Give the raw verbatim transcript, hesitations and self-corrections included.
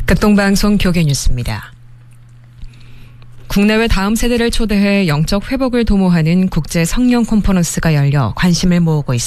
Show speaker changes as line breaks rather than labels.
극동방송 교계뉴스입니다. 국내외 다음 세대를 초대해 영적 회복을 도모하는 국제 성령 컨퍼런스가 열려 관심을 모으고 있습니다.